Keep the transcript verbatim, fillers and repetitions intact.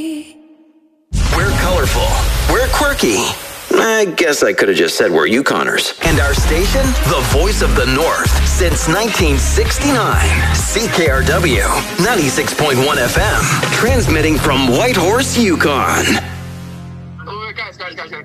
We're colorful. We're quirky. I guess I could have just said we're Yukoners. And our station, the voice of the North, since nineteen sixty-nine. C K R W, ninety-six point one F M, transmitting from Whitehorse, Yukon.